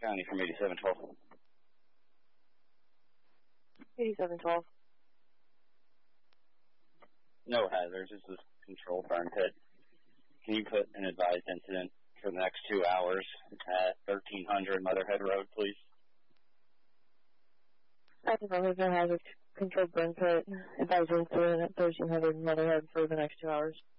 County from 8712. 8712. No hazards. This is Control Burn Pit. Can you put an advised incident for the next 2 hours at 1300 Motherhead Road, please? Active hazard. Control Burn Pit. Advised incident at 1300 Motherhead for the next 2 hours.